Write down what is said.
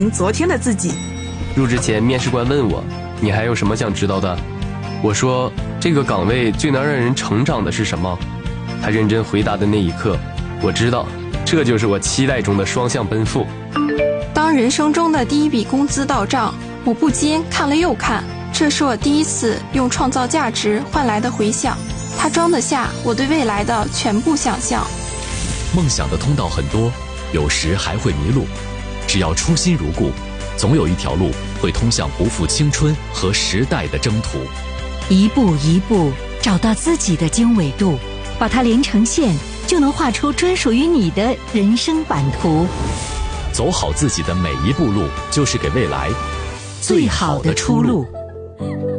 昨天的自己。 入职前，面试官问我：“你还有什么想知道的？”我说：“这个岗位最能让人成长的是什么？”他认真回答的那一刻，我知道，这就是我期待中的双向奔赴。 当人生中的第一笔工资到账，我不禁看了又看，这是我第一次用创造价值换来的回响，它装得下我对未来的全部想象。 梦想的通道很多，有时还会迷路，只要初心如故，总有一条路会通向不负青春和时代的征途。 一步一步找到自己的经纬度，把它连成线，就能画出专属于你的人生版图。 走好自己的每一步路，就是给未来最好的出路。